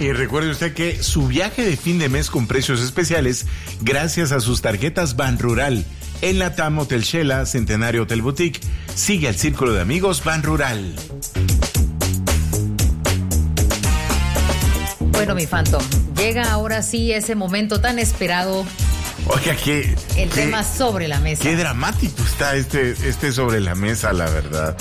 Y recuerde usted que su viaje de fin de mes con precios especiales gracias a sus tarjetas Ban Rural en la TAM Hotel Shela, Centenario Hotel Boutique. Sigue al círculo de amigos Ban Rural. Bueno, mi Phantom, llega ahora sí ese momento tan esperado. Oiga, el tema sobre la mesa. Qué dramático está este sobre la mesa, la verdad.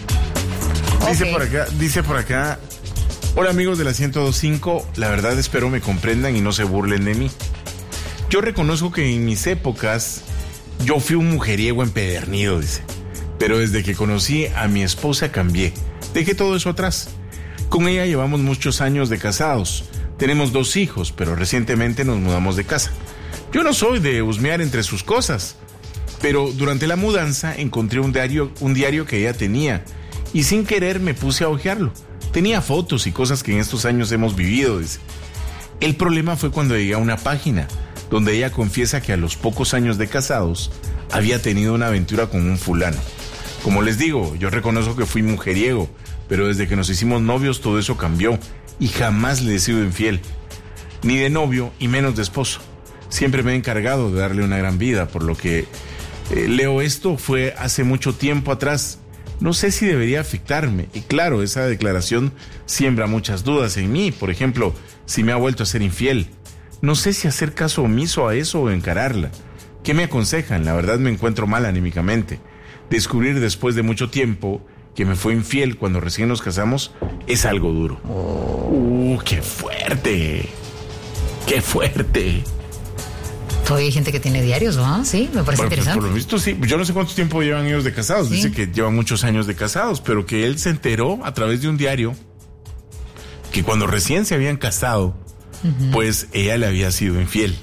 Dice por acá, hola amigos de la 102.5, la verdad espero me comprendan y no se burlen de mí. Yo reconozco que en mis épocas yo fui un mujeriego empedernido, dice. Pero desde que conocí a mi esposa cambié. Dejé todo eso atrás. Con ella llevamos muchos años de casados. Tenemos 2 hijos, pero recientemente nos mudamos de casa. Yo no soy de husmear entre sus cosas, pero durante la mudanza encontré un diario que ella tenía y sin querer me puse a hojearlo. Tenía fotos y cosas que en estos años hemos vivido, dice. El problema fue cuando llegué a una página donde ella confiesa que a los pocos años de casados había tenido una aventura con un fulano. Como les digo, yo reconozco que fui mujeriego, pero desde que nos hicimos novios todo eso cambió y jamás le he sido infiel, ni de novio y menos de esposo. Siempre me he encargado de darle una gran vida, por lo que leo esto fue hace mucho tiempo atrás. No sé si debería afectarme. Y claro, esa declaración siembra muchas dudas en mí. Por ejemplo, si me ha vuelto a ser infiel. No sé si hacer caso omiso a eso o encararla. ¿Qué me aconsejan? La verdad me encuentro mal anímicamente. Descubrir después de mucho tiempo que me fue infiel cuando recién nos casamos es algo duro. ¡Qué fuerte! ¡Qué fuerte! Todavía hay gente que tiene diarios, ¿no? Sí, me parece interesante. Por lo visto, sí. Yo no sé cuánto tiempo llevan ellos de casados. Sí. Dice que llevan muchos años de casados, pero que él se enteró a través de un diario que cuando recién se habían casado, pues ella le había sido infiel.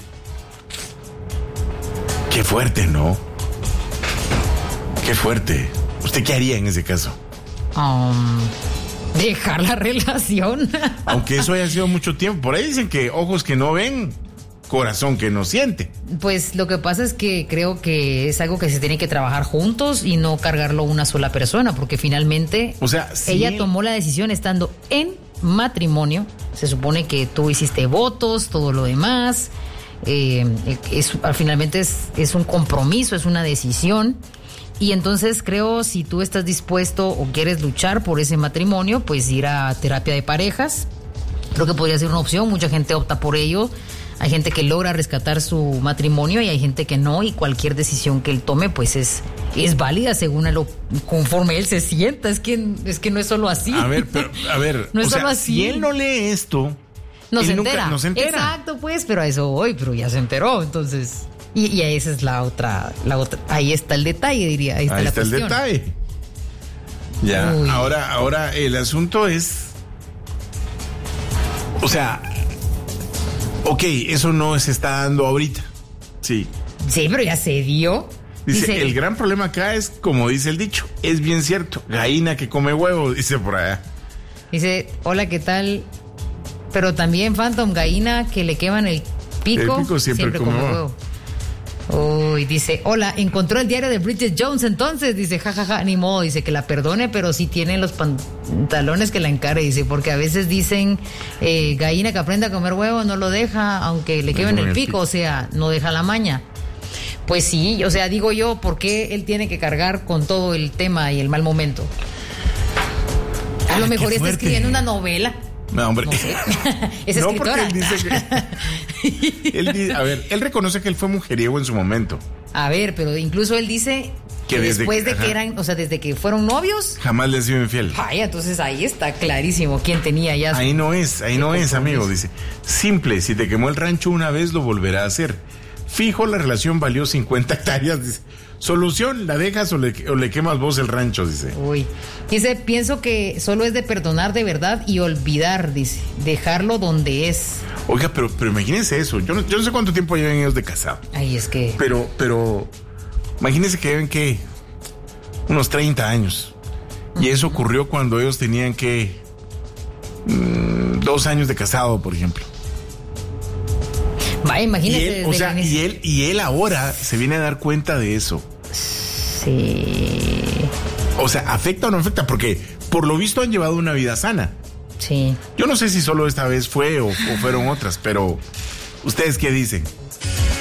Qué fuerte, ¿no? Qué fuerte. ¿Usted qué haría en ese caso? Dejar la relación. Aunque eso haya sido mucho tiempo. Por ahí dicen que ojos que no ven, corazón que no siente. Pues lo que pasa es que creo que es algo que se tiene que trabajar juntos y no cargarlo una sola persona, porque finalmente ella tomó la decisión estando en matrimonio. Se supone que tú hiciste votos, todo lo demás. Finalmente es un compromiso, es una decisión. Y entonces creo, si tú estás dispuesto o quieres luchar por ese matrimonio, pues ir a terapia de parejas. Creo que podría ser una opción. Mucha gente opta por ello. Hay gente que logra rescatar su matrimonio y hay gente que no, y cualquier decisión que él tome pues es válida según conforme él se sienta. Es que no es solo así. A ver, no es solo así. Si él no lee esto, no se entera. No se entera. Exacto, pues, pero a eso voy, pero ya se enteró, entonces. Y esa es la otra, ahí está el detalle, diría. Ahí está el detalle. Ya. Uy. Ahora el asunto es, eso no se está dando ahorita. Sí. Sí, pero ya se dio. Dice, el gran problema acá es, como dice el dicho, es bien cierto, gallina que come huevo, dice por allá. Dice, hola, ¿qué tal? Pero también, Phantom, gallina que le queman el pico. El pico siempre come huevo. Uy, dice, hola, encontró el diario de Bridget Jones, entonces, dice, jajaja, ni modo, dice que la perdone, pero sí tiene los pantalones que la encare, dice, porque a veces dicen, gallina que aprenda a comer huevo no lo deja, aunque le quemen el pico, o sea, no deja la maña. Pues sí, digo yo, ¿por qué él tiene que cargar con todo el tema y el mal momento? A lo mejor está escribiendo una novela. No, hombre. No sé. Es escritora. No, porque él dice que... él reconoce que él fue mujeriego en su momento. A ver, pero incluso él dice que después de que eran, desde que fueron novios... Jamás le ha sido infiel. Ay, entonces ahí está clarísimo quién tenía ya... Ahí no es, amigo, dice. Simple, si te quemó el rancho una vez, lo volverá a hacer. Fijo, la relación valió 50 hectáreas, dice. Solución, ¿la dejas o le quemas vos el rancho? Dice. Uy. Dice, pienso que solo es de perdonar de verdad y olvidar, dice. Dejarlo donde es. Oiga, pero imagínense eso. Yo no sé cuánto tiempo llevan ellos de casado. Ay, es que... Pero imagínense que lleven, ¿qué? Unos 30 años. Y eso ocurrió cuando ellos tenían, 2 años de casado, por ejemplo. Vaya, imagínese. Y él ahora se viene a dar cuenta de eso. Sí. ¿Afecta o no afecta? Porque por lo visto han llevado una vida sana. Sí. Yo no sé si solo esta vez fue o fueron otras, pero ¿ustedes qué dicen?